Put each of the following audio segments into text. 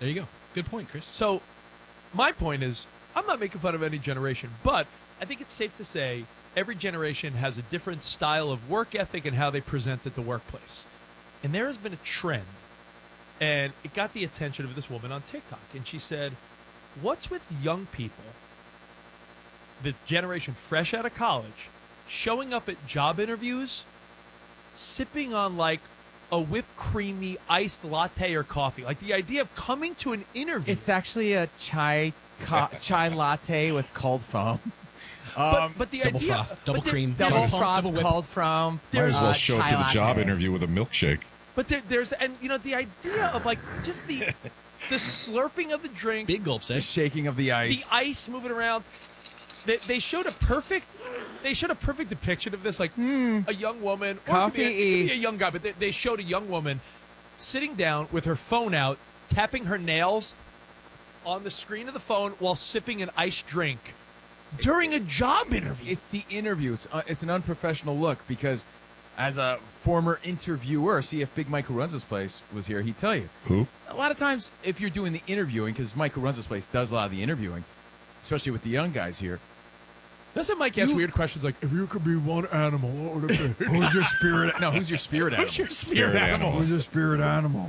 There you go. Good point, Chris. So, my point is, I'm not making fun of any generation, but I think it's safe to say every generation has a different style of work ethic and how they present at the workplace. And there has been a trend, and it got the attention of this woman on TikTok. And she said, what's with young people, the generation fresh out of college, showing up at job interviews, sipping on like a whipped creamy iced latte or coffee? Like the idea of coming to an interview. It's actually a chai latte with cold foam. But the Double idea, froth, double but cream, Double pump, froth, double whip. cold foam. Might as well uh, show up chai to the job latte. interview with a milkshake. But there's, and you know, the idea of like just the slurping of the drink, Big gulps, eh? The shaking of the ice. the ice moving around. They showed a perfect depiction of this, like a young woman, or it could be a young guy, but they showed a young woman sitting down with her phone out, tapping her nails on the screen of the phone while sipping an iced drink during a job interview. It's the interview. It's an unprofessional look because, as a former interviewer, see if Big Mike who runs this place was here, he'd tell you. Who? A lot of times, if you're doing the interviewing, because Mike who runs this place does a lot of the interviewing, especially with the young guys here. Doesn't Mike ask weird questions like, if you could be one animal, what would it be? Who's your spirit? No, who's your spirit animal? Who's your spirit animal? Who's your spirit animal?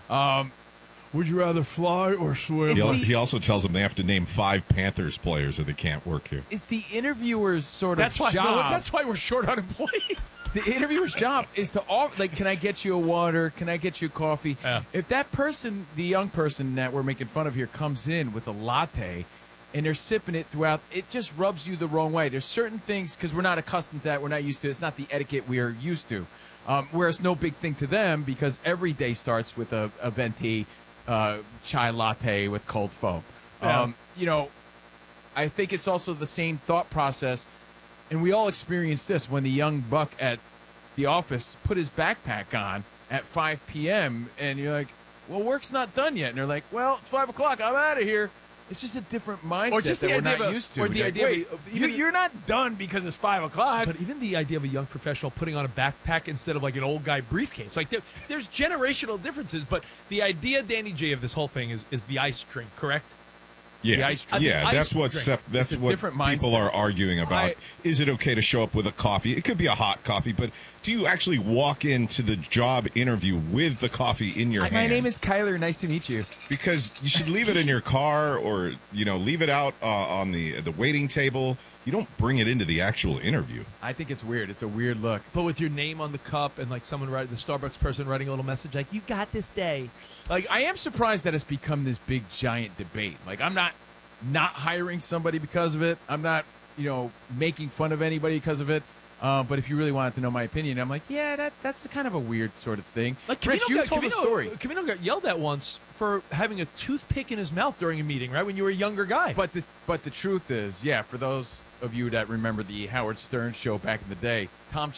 Would you rather fly or swim? He also tells them they have to name 5 Panthers players or they can't work here. It's the interviewer's sort That's of why. job. That's why we're short on employees. The interviewer's job is to offer, like, can I get you a water? Can I get you a coffee? Yeah. If that person, the young person that we're making fun of here, comes in with a latte and they're sipping it throughout, it just rubs you the wrong way. There's certain things, because we're not accustomed to that, we're not used to it. It's not the etiquette we're used to. Whereas no big thing to them because every day starts with a venti chai latte with cold foam. Yeah. You know, I think it's also the same thought process. And we all experienced this when the young buck at the office put his backpack on at 5 p.m. and you're like, well, work's not done yet. And they're like, well, it's 5 o'clock. I'm out of here. It's just a different mindset Or just that the we're idea not of used to. or the You're idea like, of wait, you're not done because it's 5 o'clock. But even the idea of a young professional putting on a backpack instead of like an old guy briefcase, like there's generational differences. But the idea, Danny J, of this whole thing is the ice drink, correct? The Yeah, ice drink. yeah, The that's ice what drink. that's It's a what different people mindset. are arguing about. Is it okay to show up with a coffee? It could be a hot coffee, but do you actually walk into the job interview with the coffee in your hand? My name is Kyler. Nice to meet you. Because you should leave it in your car or leave it out on the waiting table. You don't bring it into the actual interview. I think it's weird. It's a weird look. But with your name on the cup and like someone writing, the Starbucks person writing a little message like, you got this day. Like, I am surprised that it's become this big, giant debate. Like, I'm not hiring somebody because of it. I'm not, making fun of anybody because of it. But if you really wanted to know my opinion, I'm like, yeah, that's kind of a weird sort of thing. Like Rich, you told a story. Camino got yelled at once for having a toothpick in his mouth during a meeting, right, when you were a younger guy. But the truth is, yeah, for those of you that remember the Howard Stern show back in the day, Tom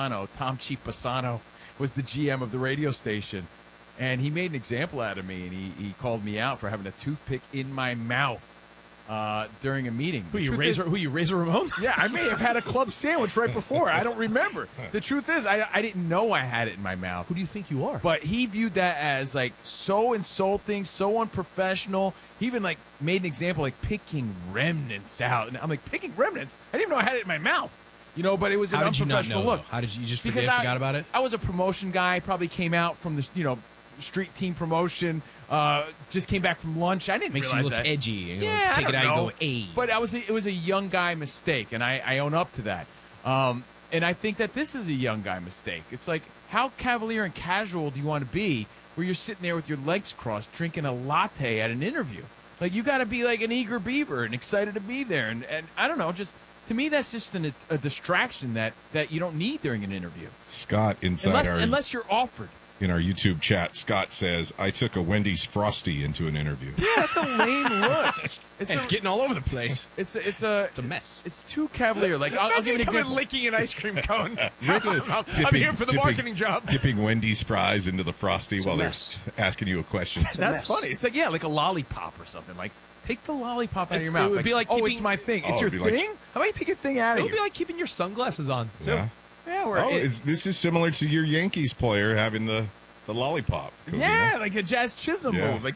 Chiapasano was the GM of the radio station. And he made an example out of me, and he called me out for having a toothpick in my mouth during a meeting. Who you, Razor Ramon? Yeah, I may have had a club sandwich right before. I don't remember. The truth is, I didn't know I had it in my mouth. Who do you think you are? But he viewed that as, like, so insulting, so unprofessional. He even, like, made an example, like, picking remnants out. And I'm like, picking remnants? I didn't even know I had it in my mouth. But it was an How did you not unprofessional know? look. How did you just Because forgot about it? I was a promotion guy. Probably came out from the, street team promotion. Just came back from lunch. I didn't Makes you realize look that. edgy. Yeah, take I it out don't and know. go, hey. But it was a young guy mistake, and I own up to that. And I think that this is a young guy mistake. It's like, how cavalier and casual do you want to be where you're sitting there with your legs crossed drinking a latte at an interview? Like, you got to be like an eager beaver and excited to be there. And I don't know, just to me, that's just a distraction that you don't need during an interview. Scott inside Unless you're offered. in our YouTube chat, Scott says, I took a Wendy's Frosty into an interview. Yeah, that's a lame look. It's getting all over the place. It's a mess. It's too cavalier. Like, I'll give you an example. Licking an ice cream cone. Dipping- I'm here for the marketing job. Dipping Wendy's fries into the Frosty while they're mess. asking you a question. That's funny. It's like, yeah, like a lollipop or something. Like, take the lollipop out of your It mouth. would be like oh, keeping- it's my thing. Oh, It's your it'd be like- thing? How about you take your thing out It of would here? be like keeping your sunglasses on, too. Yeah. Yeah, This is similar to your Yankees player having the lollipop. Could be, yeah, huh? like a Jazz Chisholm Yeah. move. Like,